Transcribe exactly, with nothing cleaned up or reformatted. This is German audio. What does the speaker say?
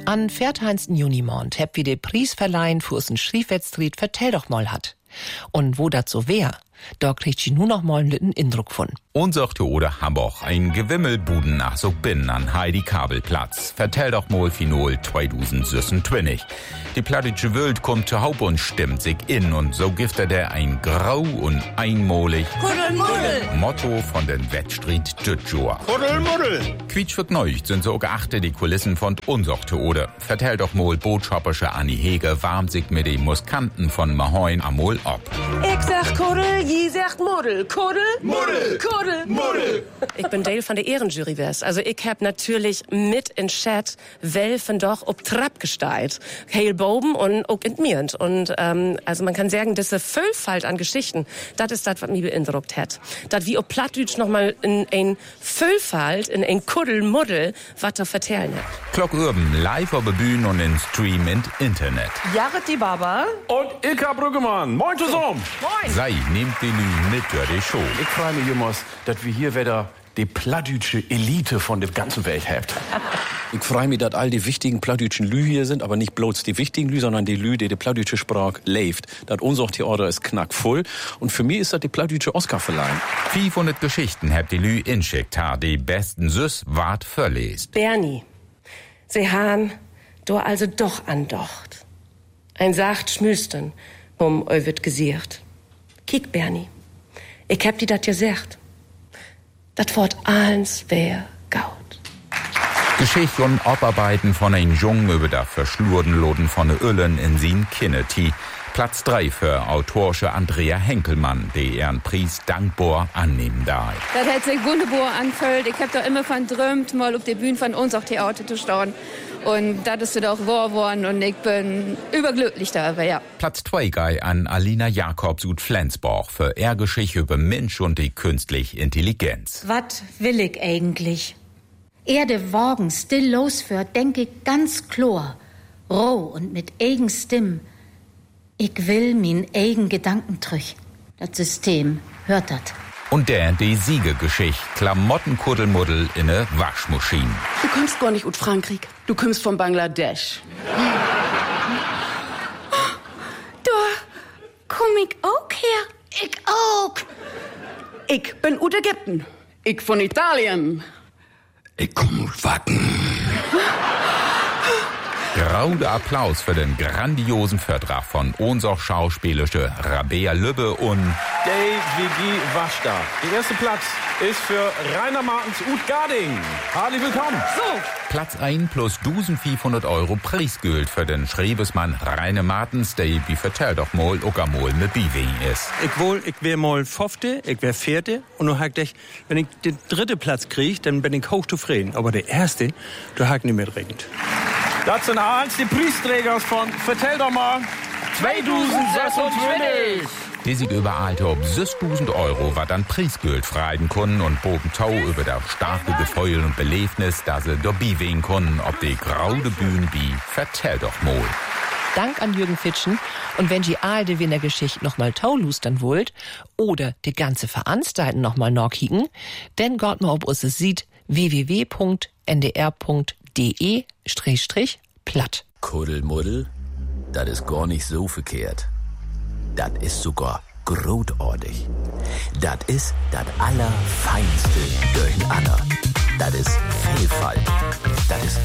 An vierzehnten Junimond heb wir de Preis verleihen für uns'n Schriefwettstreet Vertell doch mal hat. Und wo dat so wär, da kriegt sie nur noch mal einen litten Indruck von. Unser Theode Hamburg, ein Gewimmelbuden nach so bin an Heidi Kabelplatz. Vertell doch mal Finol zwanzig sechsundzwanzig. Die plattische Welt kommt zu Haupt und stimmt sich in und so giftet er ein grau und einmalig Kuddelmuddel Motto von den Wettstreet Dütschur. Kuddelmuddel. Quietschvergneucht sind so geachte die Kulissen von unser Theode. Vertell doch mal boodschappersche Annie Hege warmt sich mit den Muskanten von Mahoin amol ab. Ich sag Kuddel, je sagt Muddel. Kuddel, Muddel. Kuddel, Muddel. Ich bin Teil von der Ehrenjury west. Also ich hab natürlich mit in Chat Welfen doch ob Trapp gesteit. Heil Boben und auch entmirend. Und ähm, also man kann sagen, diese Vielfalt an Geschichten, das ist das, was mich beeindruckt hat. Das wie ob Plattdeutsch noch mal in ein Vielfalt, in ein Kuddelmuddel, was da vertellen hat. Glock Urban, live auf der Bühne und in Stream und Internet. Jared die Baba. Und Ilka Brüggemann. Moin zusammen. Moin. Sei, nehmt die Lü mit durch die Show. Ich freue mich, Jungs, dass wir hier wieder die plattdütsche Elite von der ganzen Welt habt. Ich freue mich, dass all die wichtigen plattdütschen Lü hier sind, aber nicht bloß die wichtigen Lü, sondern die Lü, die die plattdütsche Sprache lebt. Das unser Theater ist knackvoll. Und für mich ist das die plattdütsche Oscar-Verleihung. fünfhundert Geschichten habt die Lü inschickt, ha die besten Süß wart verlest. Bernie, sie han do also doch andocht. Ein sacht Schmüsten um eu wird gesiert. Kiek, Bernie, ich hab die dat gesagt. Dat Wort eins wär gaut. Geschichte und Abarbeiten von ein Jungen über der verschlurden Loden von de Öllen in sin Kinneti. Platz drei für autorsche Andrea Henkelmann, die ihren Preis dankbar annehmen darf. Das hat sich wunderbar angefühlt. Ich hab doch immer von träumt, mal auf der Bühne von uns auch Theater zu stehen. Und das ist doch wahr geworden und ich bin überglücklich darüber, ja. Platz zwei geil an Alina Jakobs ut Flensborg für ihre Geschichte über Mensch und die künstliche Intelligenz. Was will ich eigentlich? Erde wagen, still losführt, denke ich ganz klar, roh und mit eigen Stimm. Ich will min eigen Gedanken trüch. Das System hört dat. Und der die Siegegeschichte, Klamottenkuddelmuddel in ne Waschmaschine. Du kommst gar nicht aus Frankreich. Du kommst von Bangladesch. Da komm ich auch her. Ich auch. Ich bin aus Ägypten. Ich von Italien. Ich komm aus Wacken. Grauender Applaus für den grandiosen Vertrag von unser schauspielische Rabea Lübbe und Dave Vigi Waschda. Der erste Platz ist für Rainer Martens Ut Garding. Herzlich willkommen. So. Platz eins plus eintausendfünfhundert Euro Preisgeld für den Schriebesmann Rainer Martens, der wie vertellt doch mal Ockermol mit Biwing ist. Ich wohl, ich wär mal fünfte, ich wär vierte und nur hakt ich, wenn ich den dritten Platz krieg, dann bin ich hochzufrieden. Aber der erste, da hakt nicht mehr regend. Das sind eins die Preisträger von Vertell doch mal zwanzig sechsundzwanzig. Die sich überall ob sechstausend Euro was dann Preisgeld freien können und bogen Tau über das starke Gefeul und Belebnis, da sie dabei wehen können, ob die graude Bühne wie Vertell doch mal. Dank an Jürgen Fitschen. Und wenn die alte Wintergeschichte noch mal taulustern wollt oder die ganze Veranstaltung noch mal nachkicken, dann geht mal, ob uns es sieht, w w w punkt n d r punkt d e Strich platt. Kuddelmuddel, das ist gar nicht so verkehrt. Das ist sogar großartig. Das ist das Allerfeinste durcheinander. Das ist Vielfalt. Das ist